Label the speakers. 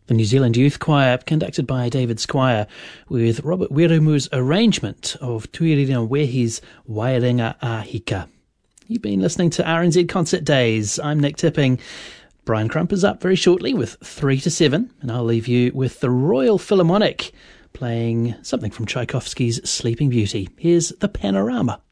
Speaker 1: The New Zealand Youth Choir, conducted by David Squire, with Robert Werumu's arrangement of Tuirina Wehi's Wairenga Ahika. You've been listening to RNZ Concert Days. I'm Nick Tipping. Brian Crump is up very shortly with 3 to 7, and I'll leave you with the Royal Philharmonic playing something from Tchaikovsky's Sleeping Beauty. Here's the Panorama.